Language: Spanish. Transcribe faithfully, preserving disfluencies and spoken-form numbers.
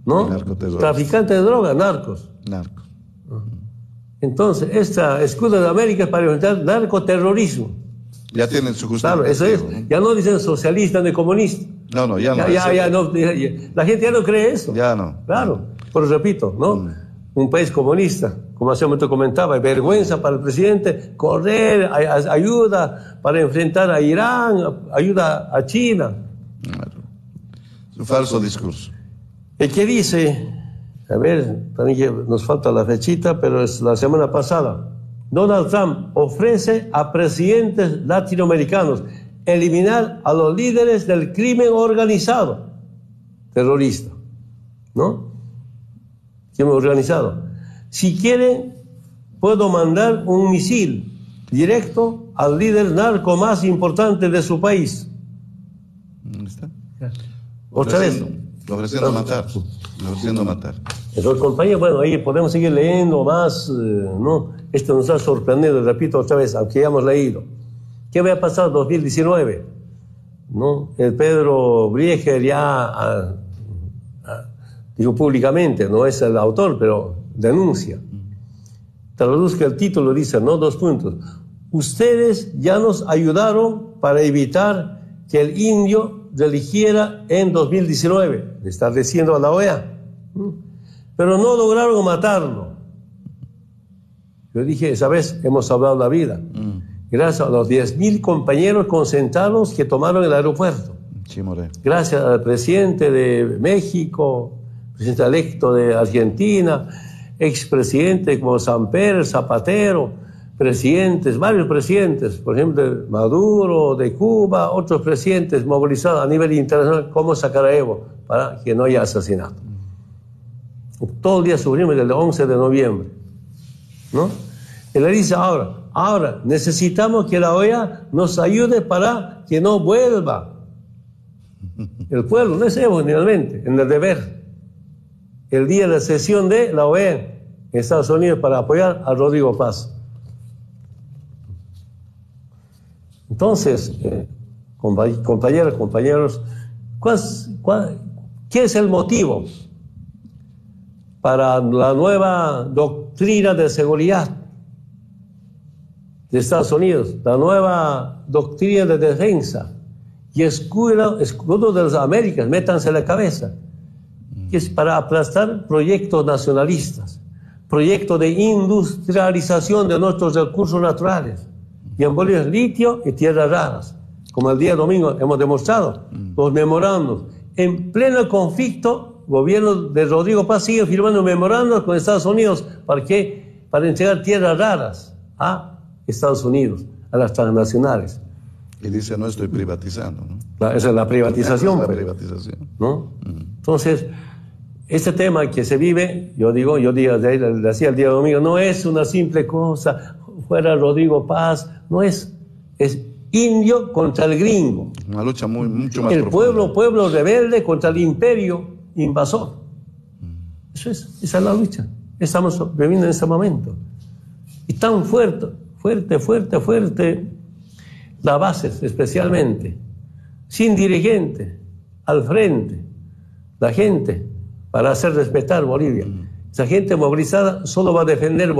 ¿no? Traficantes de drogas, narcos. Narcos. Entonces, esta escudo de América es para enfrentar narcoterrorismo. Ya tienen su justicia. Claro, eso es. Ya no dicen socialista ni comunista. No, no, ya no. Ya, ya, ya no ya, ya. La gente ya no cree eso. Ya no. Claro, pero repito, ¿no? Mm. Un país comunista, como hace un momento comentaba, vergüenza para el presidente, correr, a, a, ayuda para enfrentar a Irán, ayuda a China. Claro. Es un falso discurso. El que dice, a ver, también nos falta la fechita, pero es la semana pasada, Donald Trump ofrece a presidentes latinoamericanos eliminar a los líderes del crimen organizado, terrorista, ¿no? Crimen organizado. Si quieren, puedo mandar un misil directo al líder narco más importante de su país. ¿Dónde está? Otra vez. Ofreciendo matar. Ofreciendo matar. Entonces, compañeros, bueno, ahí podemos seguir leyendo más, eh, ¿no? Esto nos ha sorprendido, repito otra vez, aunque ya hemos leído. ¿Qué va a pasar en dos mil diecinueve? ¿No? El Pedro Brieger ya a, a, dijo públicamente, no es el autor, pero denuncia. Traduzca el título, dice, ¿no? Dos puntos. Ustedes ya nos ayudaron para evitar que el indio religiera en dos mil diecinueve, le está diciendo a la O E A. Pero no lograron matarlo. Yo dije, esa vez hemos hablado la vida. Mm. Gracias a los diez mil compañeros concentrados que tomaron el aeropuerto. Sí, More. Gracias al presidente de México, presidente electo de Argentina, expresidente como Samper, Zapatero, presidentes, varios presidentes, por ejemplo, de Maduro, de Cuba, otros presidentes movilizados a nivel internacional como Sarajevo para que no haya asesinato. Todo el día sufrimos desde el once de noviembre, ¿no? Él le dice ahora, ahora necesitamos que la O E A nos ayude para que no vuelva el pueblo, no es Evo finalmente, en el deber. El día de la sesión de la O E A en Estados Unidos para apoyar a Rodrigo Paz. Entonces, eh, compañeros, compañeros, ¿cuál, cuál, ¿qué es el motivo para la nueva doctrina de seguridad de Estados Unidos, la nueva doctrina de defensa y escudo, escudo de las Américas, métanse en la cabeza, que es para aplastar proyectos nacionalistas, proyectos de industrialización de nuestros recursos naturales? Y en Bolivia es litio y tierras raras, como el día domingo hemos demostrado, los memorandos. En pleno conflicto, el gobierno de Rodrigo Paz sigue firmando memorandos con Estados Unidos. ¿Para qué? Para entregar tierras raras a Estados Unidos, a las transnacionales. Y dice, no estoy privatizando, ¿no? La, esa es la privatización. Esa es la privatización. ¿No? Mm. Entonces, este tema que se vive, yo digo, yo digo, decía el día domingo, no es una simple cosa, fuera Rodrigo Paz, no es, es indio contra el gringo. Una lucha muy, mucho más el profunda. pueblo, pueblo rebelde contra el imperio invasor. Eso es, esa es la lucha. Estamos viviendo en ese momento. Y tan fuerte, fuerte, fuerte, fuerte, las bases especialmente, sin dirigente, al frente, la gente, para hacer respetar Bolivia. Esa gente movilizada solo va a defender Bolivia.